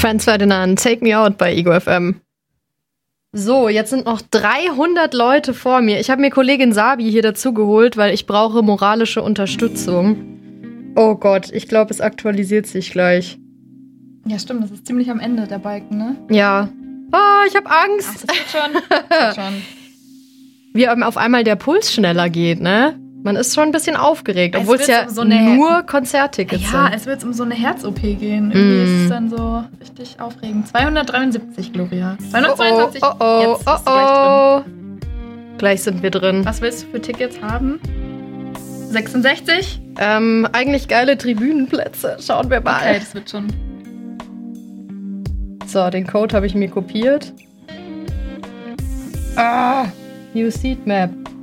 Franz Ferdinand, Take Me Out bei Ego FM. So, jetzt sind noch 300 Leute vor mir. Ich habe mir Kollegin Sabi hier dazu geholt, weil ich brauche moralische Unterstützung. Oh Gott, ich glaube, es aktualisiert sich gleich. Ja, stimmt, das ist ziemlich am Ende der Balken, ne? Ja. Oh, ich habe Angst. Ach, das wird schon. Wie auf einmal der Puls schneller geht, ne? Man ist schon ein bisschen aufgeregt, obwohl es ja nur Konzerttickets sind. Ja, es wird um so eine Herz-OP gehen. Irgendwie ist es dann so richtig aufregend. 273, Gloria. 222. Oh. Jetzt bist du gleich drin. Gleich sind wir drin. Was willst du für Tickets haben? 66? Eigentlich geile Tribünenplätze. Schauen wir mal. Okay, das wird schon. So, den Code habe ich mir kopiert. New Seat Map.